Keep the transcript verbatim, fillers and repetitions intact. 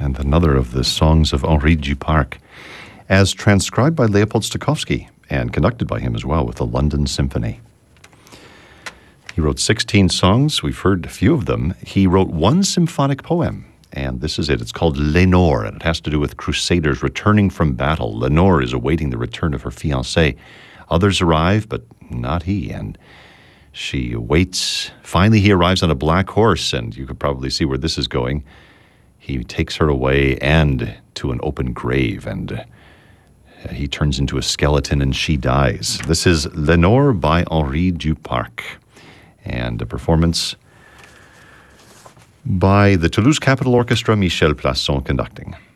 and another of the songs of Henri Duparc, as transcribed by Leopold Stokowski and conducted by him as well with the London Symphony. He wrote sixteen songs. We've heard a few of them. He wrote one symphonic poem, and this is it. It's called Lenore, and it has to do with crusaders returning from battle. Lenore is awaiting the return of her fiancé. Others arrive, but not he, and she waits. Finally, he arrives on a black horse, and you could probably see where this is going. He takes her away and to an open grave, and uh, he turns into a skeleton, and she dies. This is Lenore by Henri Duparc, and a performance by the Toulouse Capitol Orchestra, Michel Plasson conducting.